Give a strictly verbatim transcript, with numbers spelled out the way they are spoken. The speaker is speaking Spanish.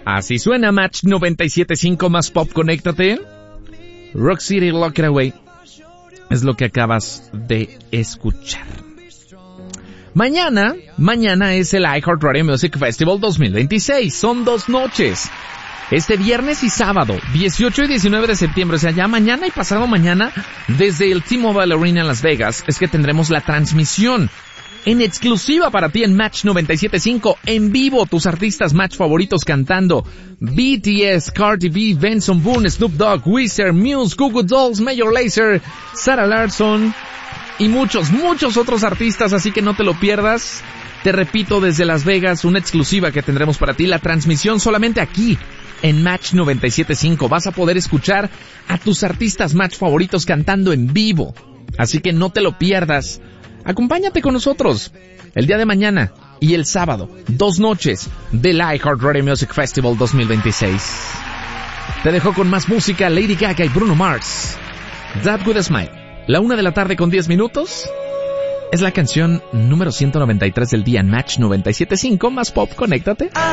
Así suena Match noventa y siete punto cinco más pop, conéctate. Rock City, Lock It Away es lo que acabas de escuchar. Mañana, mañana es el iHeartRadio Music Festival dos mil veintiséis. Son dos noches. Este viernes y sábado, dieciocho y diecinueve de septiembre, o sea, ya mañana y pasado mañana, desde el T-Mobile Arena en Las Vegas, es que tendremos la transmisión en exclusiva para ti en Match noventa y siete punto cinco, en vivo, tus artistas Match favoritos cantando. B T S, Cardi B, Benson Boone, Snoop Dogg, Weezer, Muse, Goo Goo Dolls, Major Lazer, Sarah Larsson y muchos, muchos otros artistas, así que no te lo pierdas. Te repito, desde Las Vegas, una exclusiva que tendremos para ti, la transmisión solamente aquí, en Match noventa y siete punto cinco. Vas a poder escuchar a tus artistas Match favoritos cantando en vivo. Así que no te lo pierdas. Acompáñate con nosotros el día de mañana y el sábado, dos noches del iHeartRadio Music Festival dos mil veintiséis. Te dejo con más música, Lady Gaga y Bruno Mars. That With a Smile. La una de la tarde con diez minutos. Es la canción número ciento noventa y tres del día en Match noventa y siete punto cinco más pop, conéctate.